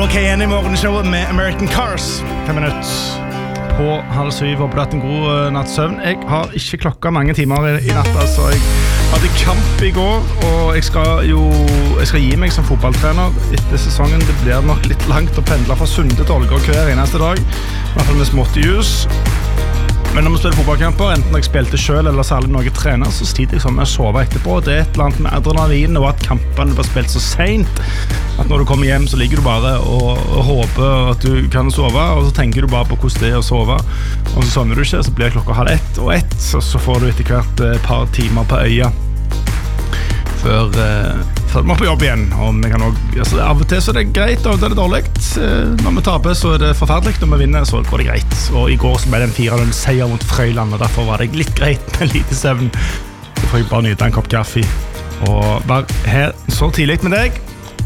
Ok, igjen I morgenshowet med American Cars 5 minutter på 6:30. Håper du hatt en god nattsøvn. Jeg har ikke klokka mange timer I natt, altså. Jeg hadde kamp I går, og jeg skal gi meg som fotballtrener etter sesongen. Det blir nok litt langt å pendle fra Sunde til Ålgård hver eneste dag, I hvert fall med smått jus. Men når vi spiller fotballkamper, enten jeg spilte selv eller særlig når jeg trener, så sliter jeg sånn med å sove etterpå. Det et eller annet med adrenalin og at kampene blir spilt så sent, at når du kommer hjem så ligger du bare og håper at du kan sove, og så tenker du bare på hvordan det å sove. Og så sovner du ikke, så blir klokka 1:30 og 1, så får du etter hvert et par timer på øya før du må på jobb igjen. Og vi kan også, av og til så det greit, og det det dårlig. Når vi taper så det forferdelig, når vi vinner så går det greit. Og I går så ble det en 4-0 seier mot Frøyland, og derfor var det litt greit med lite søvn. Så får jeg bare nyte en kopp kaffe og være her så tidlig med deg.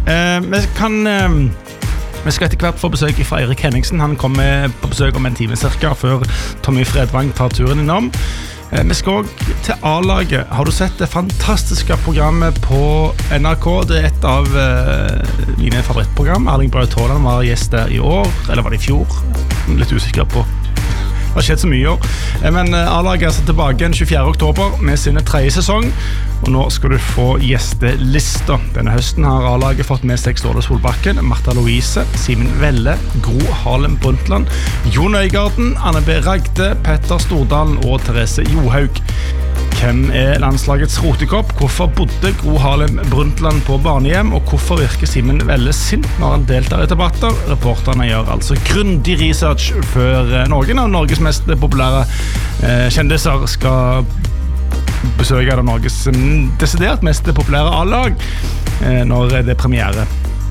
Vi skal etter hvert få besøk fra Eirik Henningsen. Han kommer på besøk om en time cirka, før Tommy Fredvang tar turen innom. Vi skal også til A-laget. Har du sett det fantastiske programmet på NRK? Det et av mine favorittprogram. Erling Braut Haaland var gjest der I år, eller var det I fjor? Litt usikker på. Det har skjedd så mye I år. Men A-laget altså tilbake den 24. oktober med sin 3. sesong, og nå skal du få gjestelista. Denne høsten har A-laget fått med seg Ståle Solbakken, Martha Louise, Simen Velle, Gro Harlem Brundtland, Jon Øigarden, Anne B. Ragde, Petter Stordalen og Therese Johaug. Hvem landslagets rotekopp? Hvorfor bodde Gro Harlem Brundtland på barnehjem? Og hvorfor virker Simen Velle sint når han deltar I debatter? Reporterne gjør altså grundig research før noen av Norges mest populære kjendiser skal besøke av Norges desidert mest populære A-lag når det premiere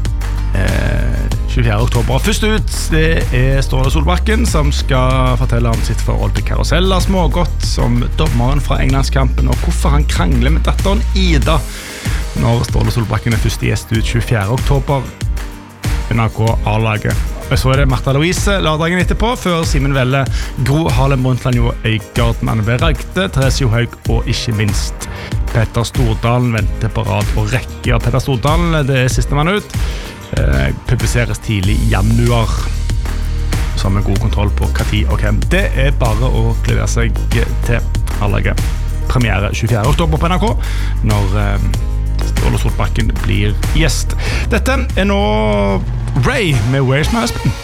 24. oktober. Først ut, det Ståle Solbakken som skal fortelle om sitt forhold til Karusella Smågodt som dommeren fra Englandskampen, og hvorfor han krangler med datteren Ida når Ståle Solbakken første gjest ut 24. oktober NRK A-laget. Og så det Martha Louise lørdagen etterpå, før Simen Velle, Gro Harlem Brundtland, Jo Øigarden, Anne B. Ragde, Therese Johaug og ikke minst Petter Stordalen venter på rad og rekke. Petter Stordalen, det siste mann ut, publiseres tidlig I januar, så har vi god kontroll på hva tid og hvem. Det bare å glede seg til A-laget. Premiere 24. oktober på NRK, når Ståle Solbakken blir gjest. Dette nå Ray med Where's My Husband?